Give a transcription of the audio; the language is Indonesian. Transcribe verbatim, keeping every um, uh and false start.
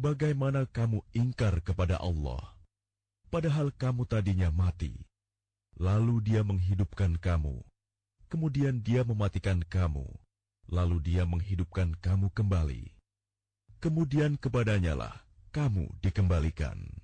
Bagaimana kamu ingkar kepada Allah, padahal kamu tadinya mati, lalu Dia menghidupkan kamu, kemudian Dia mematikan kamu, lalu Dia menghidupkan kamu kembali, kemudian kepadanya lah kamu dikembalikan.